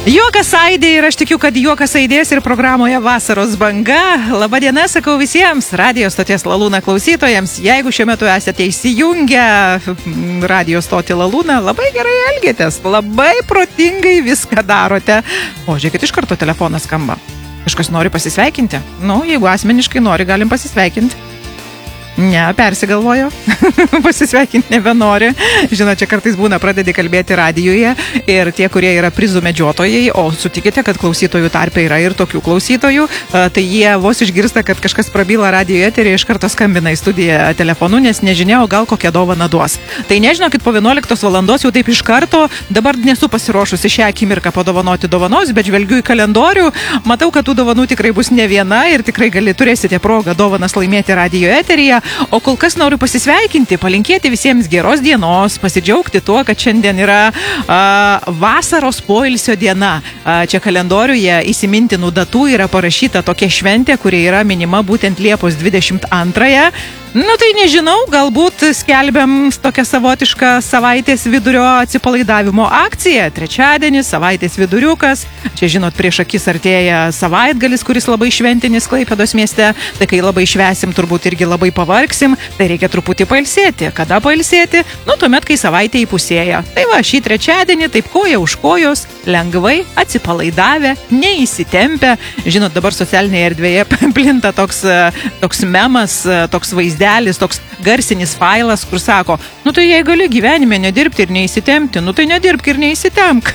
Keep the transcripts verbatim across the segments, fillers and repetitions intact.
Juokas aidė ir aš tikiu, kad juokas aidės ir programoje Vasaros banga. Labadiena, sakau visiems radijos stoties Lalūna klausytojams. Jeigu šiuo metu esate įsijungę radijos stotį Lalūna, labai gerai elgiatės, labai protingai viską darote. O žiūrėkit, iš karto telefonas skamba. Kažkas nori pasisveikinti? Nu, jeigu asmeniškai nori, galim pasisveikinti. Ne, persigalvojo. Pasisveikinti nebenori. Žinot, čia kartais būna, pradedi kalbėti radijuje ir tie, kurie yra prizų medžiotojai, o sutikite, kad klausytojų tarpe yra ir tokių klausytojų, tai jie vos išgirsta, kad kažkas prabyla radijo eterį, iš karto skambina į studiją telefonu, nes nežinia, o gal kokią dovaną duos. Tai nežinokit, po vienuoliktos valandos jau taip iš karto, dabar nesu pasiruošusi šią akimirką padovanoti dovanos, bet žvelgiu į kalendorių, matau, kad tų dovanų tikrai bus ne viena ir tikrai gali, turėsite progą dovanas laimėti radijo eteryje. O kol kas noriu pasisveikinti, palinkėti visiems geros dienos, pasidžiaugti tuo, kad šiandien yra a, vasaros poilsio diena. A, čia kalendoriuje įsimintinų datų yra parašyta tokia šventė, kuri yra minima būtent Liepos dvidešimt antrąją. Nu tai nežinau, galbūt skelbiam tokią savotišką savaitės vidurio atsipalaidavimo akciją. Trečiadienis, savaitės viduriukas. Čia žinot, prieš akis artėja savaitgalis, kuris labai šventinis Klaipėdos mieste. Tai kai labai švesim, turbūt irgi labai pavargsim. Tai reikia truputį pailsėti. Kada pailsėti? Nu, tuomet, kai savaitė įpusėja. Tai va, šį trečiadienį taip koja už kojos, lengvai atsipalaidavę, neįsitempę. Žinot, dabar socialinėje erdvėje plinta toks, toks memas, toks vaizdelis. Toks garsinis failas, kur sako, nu tai jei gali gyvenime nedirbti ir neįsitempti, nu tai nedirbk ir neįsitemk.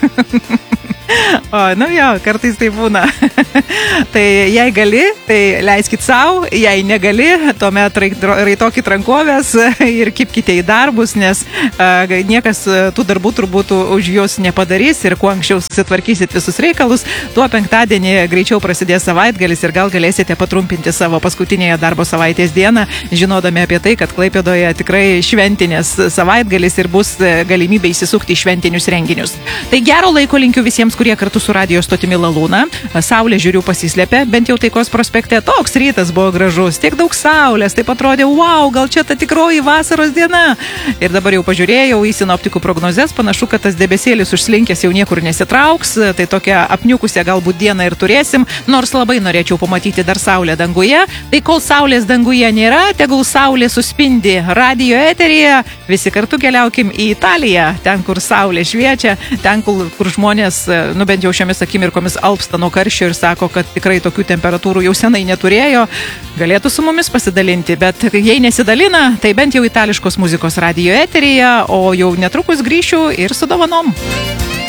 O, nu jo, kartais tai būna. Tai jei gali, tai leiskit savo, jei negali, tuomet raitokit rankovės ir kipkite į darbus, nes a, niekas tų darbų turbūt už jūs nepadarys ir kuo anksčiau susitvarkysit visus reikalus, tuo penktadienį greičiau prasidės savaitgalis ir gal galėsite patrumpinti savo paskutinėje darbo savaitės dieną, žinodami apie tai, kad Klaipėdoje tikrai šventinės savaitgalis ir bus galimybė įsisukti į šventinius renginius. Tai gero laiko linkiu visiems, kurie kartu su radijos stotimi Lalūna. Saulė, žiūriu, pasislėpė, bent jau Taikos prospekte. Toks rytas buvo gražus, tiek daug saulės, taip atrodė, wow, gal čia ta tikroji vasaros diena. Ir dabar jau pažiūrėjau į sinoptikų prognozes, panašu, kad tas debesėlis užslinkęs jau niekur nesitrauks, tai tokią apniukusią galbūt dieną ir turėsim, nors labai norėčiau pamatyti dar saulę danguje. Tai kol saulės danguje nėra, tegul saulė suspindi radijo eteryje, visi kartu keliaukim į Italiją, ten, kur saulė šviečia, ten, kur, kur žmonės, nu bent jau šiomis akimirkomis alpsta nuo karščio ir sako, kad tikrai tokių temperatūrų jau senai neturėjo, galėtų su mumis pasidalinti, bet jei nesidalina, tai bent jau itališkos muzikos radijo eteryje, o jau netrukus grįšiu ir su dovanom.